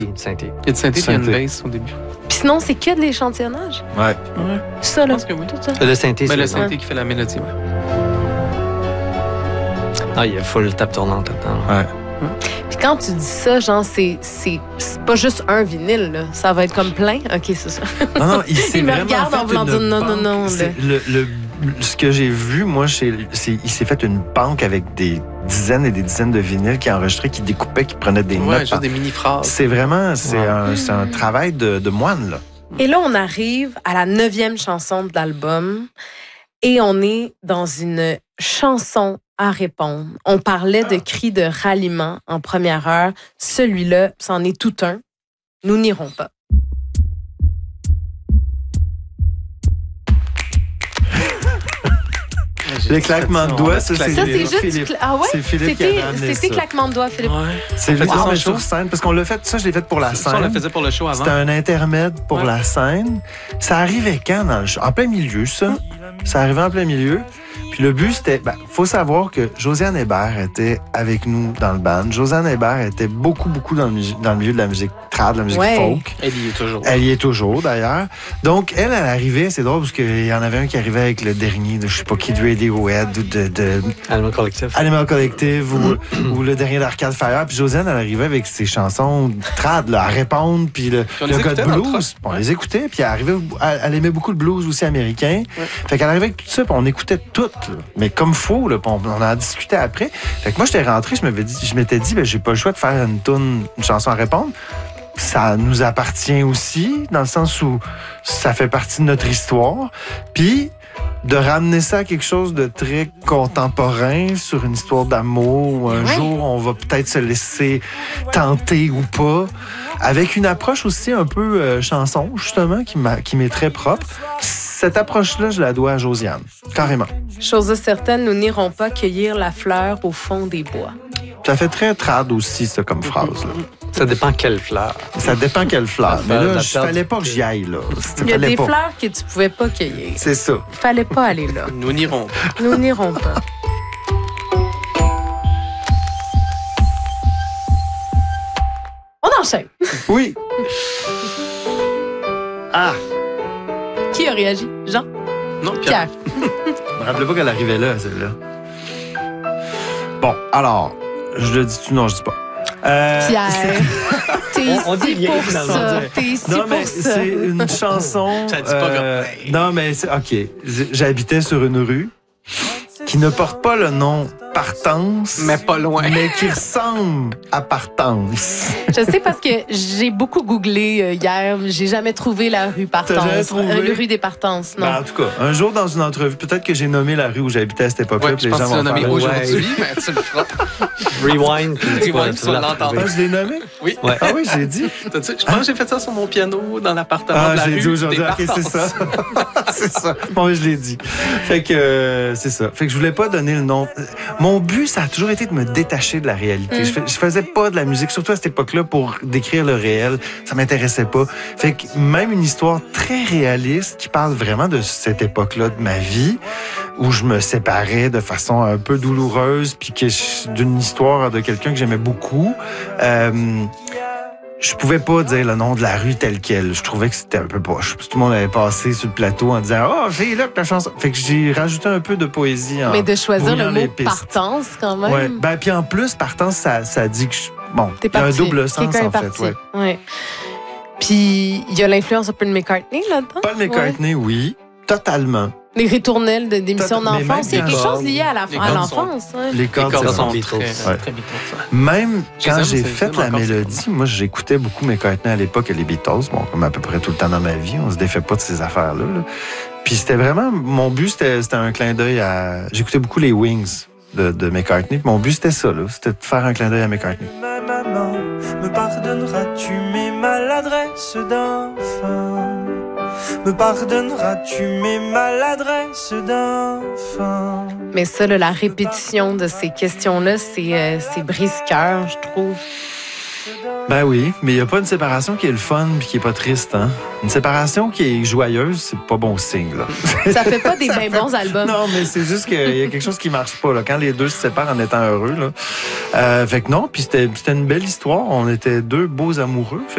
Une synthé. Il y a du synthé, puis il y a une bass au début. Puis sinon, c'est que de l'échantillonnage. Ouais. Ça, là. Je pense que oui. Tout ça. Le synthé, Ben, le c'est... synthé qui fait la mélodie, ouais. Ah, il y a full tape tournante là-dedans. Ouais. Puis quand tu dis ça, genre, c'est pas juste un vinyle, là. Ça va être comme plein. OK, c'est ça. Non, il s'est Il me vraiment regarde en fait voulant une dire non, banque. non, non, C'est ce que j'ai vu, moi, il s'est fait une banque avec des dizaines et des dizaines de vinyles qui enregistraient, qui découpaient, qui prenaient des Ouais, notes. juste des mini-phrases. C'est vraiment, c'est un travail de moine, là. Et là, on arrive à la 9e chanson de l'album et on est dans une chanson à répondre. On parlait de cris de ralliement en première heure. Celui-là, c'en est tout un. Nous n'irons pas. Les claquements de doigts, ça, c'est Ça, c'est juste... Philippe. Ah ouais? C'est Philippe qui a ramené C'était ça. claquement de doigts, Philippe. Ouais. C'est lui fait qui ça met sur sur scène, parce qu'on l'a fait, ça, je l'ai fait pour la Ça, on le scène. faisait pour le show avant. C'était un intermède pour Ouais. la scène. Ça arrivait quand dans le show? En plein milieu, ça. Ça arrivait en plein milieu. Puis le but, c'était... faut savoir que Josiane Hébert était avec nous dans le band. Josiane Hébert était beaucoup dans le milieu de la musique trad, de la musique Ouais. folk. Elle y est toujours. Elle y est toujours, d'ailleurs. Donc, elle arrivait, c'est drôle, parce qu'il y en avait un qui arrivait avec le dernier de, je sais pas qui, de Radiohead ou de Animal Collective. Animal Collective ou le dernier d'Arcade Fire. Puis Josiane, elle arrivait avec ses chansons trad, là, à répondre. Puis le on les gars de écoutait dans le blues, truck. on les écoutait. Puis elle aimait beaucoup le blues aussi américain. Ouais. Fait qu'elle arrivait avec tout ça, puis on écoutait tout, là. Mais comme faux, là, puis on en discutait après. Fait que moi, j'étais rentré, je m'étais dit, j'ai pas le choix de faire une chanson à répondre. Ça nous appartient aussi, dans le sens où ça fait partie de notre histoire. Puis, de ramener ça à quelque chose de très contemporain, sur une histoire d'amour, où un jour, on va peut-être se laisser tenter ou pas, avec une approche aussi un peu chanson, justement, qui m'est très propre. Cette approche-là, je la dois à Josiane, carrément. Chose certaine, nous n'irons pas cueillir la fleur au fond des bois. Ça fait très trad aussi, ça, comme phrase. Là. Ça dépend quelle fleur. Ça dépend quelle fleur. La Mais fleur, là, la il fleur fallait du- pas que j'y aille, là. Il y a Fallait des pas. fleurs que tu pouvais pas cueillir. C'est ça. Fallait pas aller là. Nous n'irons pas. Nous n'irons pas. On enchaîne. Oui. Ah! Qui a réagi? Jean? Non, Pierre. Pierre. Je me rappelais pas qu'elle arrivait là, celle-là. Bon, alors, je le dis-tu? Non, je dis pas. Pierre. T'es On dit ici rien, pour finalement. ça. T'es ici Non, mais pour ça. c'est une chanson. Ça dit pas comme- Non, mais c'est. OK. J'habitais sur une rue qui ne porte pas le nom Partance, Mais pas loin. mais qui ressemble à Partance. Je sais parce que j'ai beaucoup googlé hier. J'ai jamais trouvé la rue T'as jamais Partance. trouvé? La rue des Partances, non. Ben, en tout cas, un jour dans une entrevue, peut-être que j'ai nommé la rue où j'habitais à cette époque-là, Ouais, puis je les pense gens que tu l'as vont nommé faire. aujourd'hui, mais tu le feras. Rewind. puis Rewind, tu vas la l'entendre. Ah, je l'ai nommé? Oui. Ouais. Ah oui, j'ai dit. Je pense que j'ai fait ça sur mon piano dans l'appartement de la Ah, j'ai rue. dit aujourd'hui. des OK, c'est Partances. ça. C'est ça. Bon, je l'ai dit. Fait que c'est ça. Fait que je voulais pas donner le nom. Mon but, ça a toujours été de me détacher de la réalité. Je faisais pas de la musique, surtout à cette époque-là, pour décrire le réel. Ça m'intéressait pas. Fait que même une histoire très réaliste qui parle vraiment de cette époque-là de ma vie, où je me séparais de façon un peu douloureuse, puis d'une histoire de quelqu'un que j'aimais beaucoup. Je pouvais pas dire le nom de la rue telle quelle. Je trouvais que c'était un peu poche. Tout le monde avait passé sur le plateau en disant « Oh, c'est là que ta chanson... » Fait que j'ai rajouté un peu de poésie en Mais de choisir brouillant le les mot pistes. Partance, quand même. Ouais. Ben, puis en plus, Partance, ça dit que bon, T'es il y a un parti. double sens, Quelqu'un est en fait. parti. Ouais. Ouais. Puis, il y a l'influence un peu de McCartney là-dedans. Paul McCartney, oui, totalement. Les ritournelles d'émissions Mais d'enfance. Il y a même quelque les chose lié à Les cordes l'enfance. Ouais. Les Les cordes, cordes c'est sont bon. Beatles. très, Ouais. très Beatles. Même quand aime, j'ai c'est fait vraiment la encore, c'est mélodie, moi, j'écoutais beaucoup McCartney à l'époque et les Beatles, bon, comme à peu près tout le temps dans ma vie. On se défait pas de ces affaires-là. Là. Puis c'était vraiment... Mon but, c'était un clin d'œil à... J'écoutais beaucoup les Wings de McCartney. Puis mon but, c'était ça, là. C'était de faire un clin d'œil à McCartney. Ma maman, me pardonneras-tu mes maladresses d'enfant? Me pardonneras-tu mes maladresses d'enfant? Mais ça, là, la répétition de ces questions-là, c'est brise-cœur, je trouve. Ben oui, mais il n'y a pas une séparation qui est le fun puis qui est pas triste, hein. Une séparation qui est joyeuse, c'est pas bon signe, là. Ça fait pas des bien bons albums. Non, mais c'est juste qu'il y a quelque chose qui marche pas, là. Quand les deux se séparent en étant heureux, là. Fait que non, puis c'était une belle histoire. On était deux beaux amoureux.